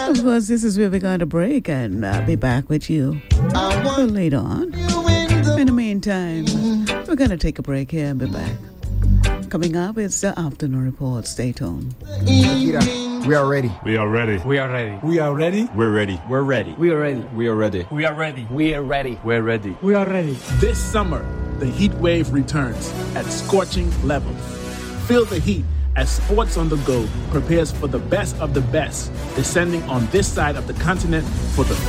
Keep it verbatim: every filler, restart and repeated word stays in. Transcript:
Of course, this is where we're going to break and uh, be back with you a little later on. In the meantime, we're going to take a break here and be back. Coming up, it's the afternoon report. Stay tuned. Akira, we are ready. We are ready. We are ready. We are ready. We're ready. We're ready. We are ready. We are ready. We are ready. We are ready. We're ready. We are ready. This summer, the heat wave returns at scorching levels. Feel the heat as Sports on the Go prepares for the best of the best, descending on this side of the continent for the